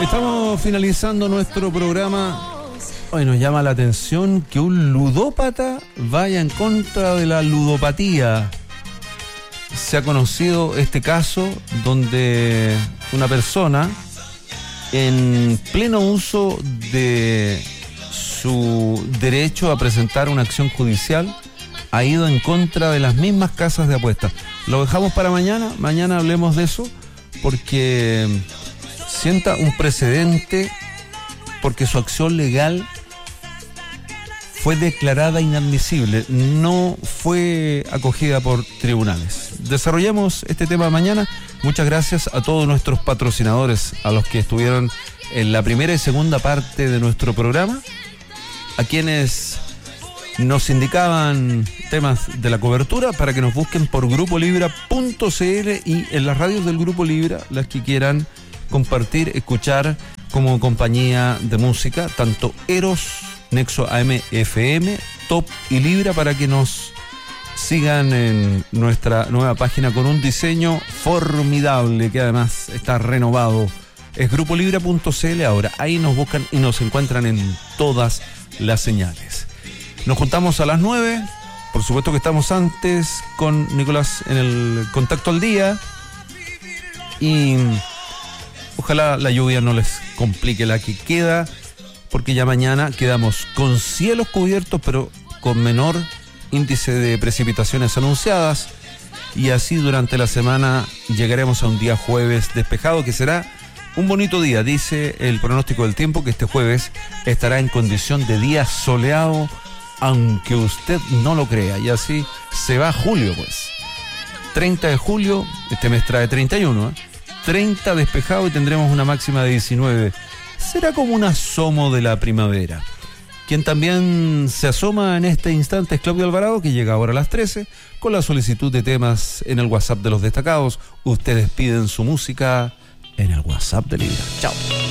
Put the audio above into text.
Estamos finalizando nuestro programa. Hoy nos llama la atención que un ludópata vaya en contra de la ludopatía. Se ha conocido este caso donde una persona, en pleno uso de su derecho a presentar una acción judicial, ha ido en contra de las mismas casas de apuestas. Lo dejamos para mañana. Mañana hablemos de eso porque sienta un precedente, porque su acción legal fue declarada inadmisible, no fue acogida por tribunales. Desarrollemos este tema mañana. Muchas gracias a todos nuestros patrocinadores, a los que estuvieron en la primera y segunda parte de nuestro programa, a quienes nos indicaban temas de la cobertura para que nos busquen por grupolibra.cl y en las radios del Grupo Libra, las que quieran compartir, escuchar como compañía de música, tanto Eros, Nexo AM FM, Top y Libra, para que nos sigan en nuestra nueva página con un diseño formidable que además está renovado. Es grupolibra.cl ahora. Ahí nos buscan y nos encuentran en todas las señales. Nos juntamos a las 9. Por supuesto que estamos antes con Nicolás en el Contacto al Día. Y ojalá la lluvia no les complique la que queda, porque ya mañana quedamos con cielos cubiertos, pero con menor índice de precipitaciones anunciadas. Y así durante la semana llegaremos a un día jueves despejado, que será un bonito día. Dice el pronóstico del tiempo que este jueves estará en condición de día soleado, aunque usted no lo crea. Y así se va julio, pues. 30 de julio, este mes trae 31, 30 despejado y tendremos una máxima de 19. Será como un asomo de la primavera. Quien también se asoma en este instante es Claudio Alvarado, que llega ahora a las 13 con la solicitud de temas en el WhatsApp de los destacados. Ustedes piden su música en el WhatsApp de Libra. Chao.